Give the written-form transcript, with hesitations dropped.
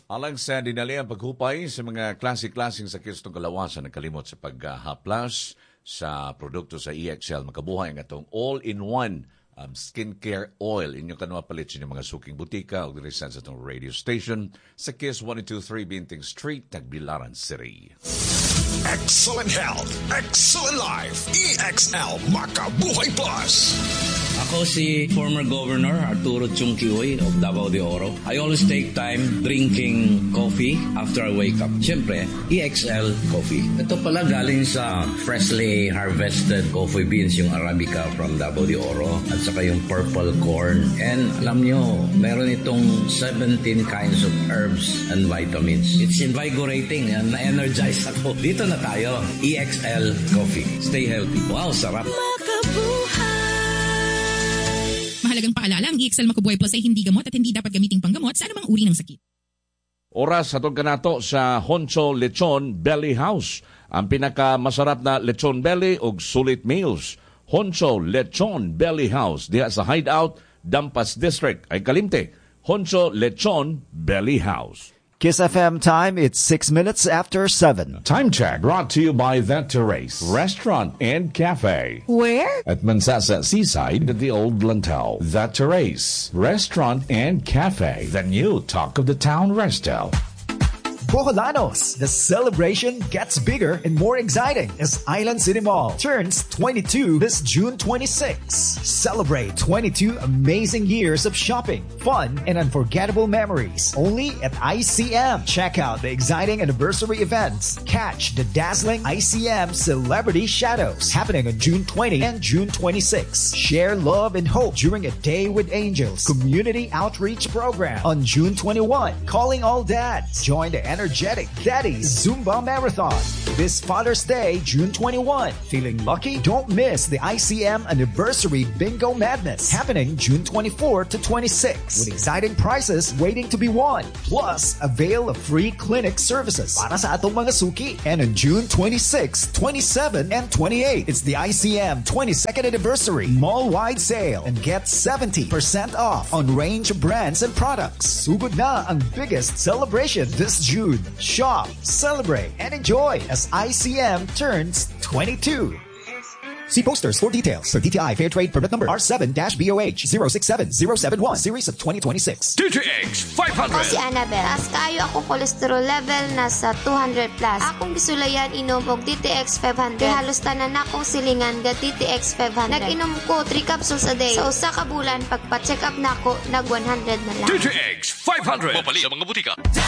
Alang sa dinaliang paghupay sa mga klase-klaseng sakit ng kalawasan, nagkalimot sa paghaplas sa produkto sa EXL, makabuhay ang atong all-in-one skincare oil. Inyong kanwa palit sa mga suking butika o dirisan sa itong radio station sa KISS 123 Binting Street, Tagbilaran City. Excellent health, excellent life. EXL Makabuhay Plus. Ako si former Governor Arturo Chungkihoy of Davao de Oro. I always take time drinking coffee after I wake up. Siyempre, EXL coffee. Ito pala galing sa freshly harvested coffee beans, yung Arabica from Davao de Oro at saka yung purple corn. And alam nyo, meron itong 17 kinds of herbs and vitamins. It's invigorating and na-energize ako. Dito na tayo, EXL coffee. Stay healthy. Wow, sarap. Mahalagang paalala, ang EXL Makabuhay Plus ay hindi gamot at hindi dapat gamiting panggamot sa anumang uri ng sakit. Oras atong kanato sa Honcho Lechon Belly House. Ang pinakamasarap na lechon belly o sulit meals. Honcho Lechon Belly House diha sa Hideout, Dampas District. Ay kalimte, Honcho Lechon Belly House. Kiss FM time, it's 6 minutes after 7. Time check brought to you by The Terrace Restaurant and Cafe. Where? At Mansasa Seaside at the Old Lantau. The Terrace Restaurant and Cafe. The new talk of the town Restel. Boholanos, the celebration gets bigger and more exciting as Island City Mall turns 22 this June 26. Celebrate 22 amazing years of shopping, fun, and unforgettable memories. Only at ICM. Check out the exciting anniversary events. Catch the dazzling ICM Celebrity Shadows happening on June 20 and June 26. Share love and hope during a Day with Angels community outreach program on June 21. Calling all dads. Join the energetic Daddies Zumba Marathon this Father's Day, June 21. Feeling lucky? Don't miss the ICM Anniversary Bingo Madness happening June 24 to 26 with exciting prizes waiting to be won. Plus, avail of free clinic services para sa atong mga suki. And on June 26, 27, and 28, it's the ICM 22nd Anniversary Mall-wide Sale and get 70% off on range of brands and products. Sugod na ang biggest celebration this June. Shop, celebrate, and enjoy as ICM turns 22. See posters for details. For DTI Fair Trade Permit Number R7-BOH 067071 Series of 2026. DTX 500. Ako si Annabelle. Taas kayo ako cholesterol level nasa 200 plus. Akong bisulayan inom og DTX 500. Kaya halos tanan akong silingan ga DTX 500. Nag-inom ko 3 capsules a day. Sa usa ka bulan, pagpa-check up nako, nag 100 na lang. DTX 500. Mapalit sa mga butika.